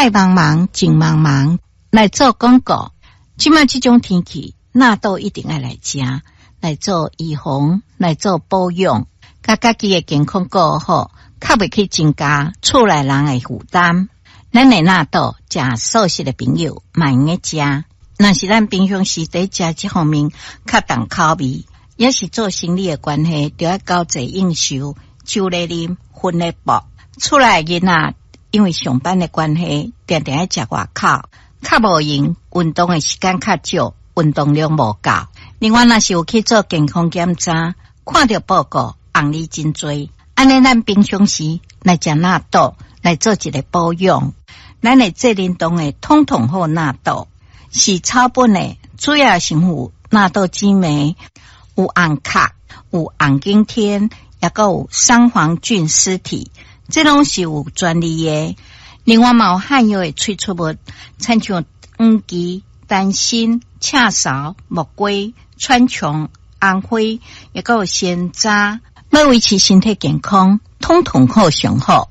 太茫茫景茫茫来做广告。即卖这种天气，纳豆一定要来吃，来做预防，来做保养，甲家己的健康过好，较袂去增加厝内人的负担。咱的纳豆，食素食的朋友嘛用个食。若是咱平常时在食这方面较重口味，也是做生理的关系，就要交济应酬，酒来啉，薰来搏。厝内囡仔因为上班的关系，定定要食外口，较无用，运动的时间较少，运动量无够。另外，若是有去做健康检查，看到报告，红利真多。安尼，咱平常时来食纳豆，来做一个保养。咱的这联动的统统好纳豆，是草本的，主要成分纳豆激酶，有红卡，有红景天，也个有三黄菌丝体，这拢是有专利的。另外，嘛有含有的萃取物，亲像黄芪、丹参、赤芍、木瓜、川穹、红花，也个有鲜渣，要维持身体健康，统统好上好。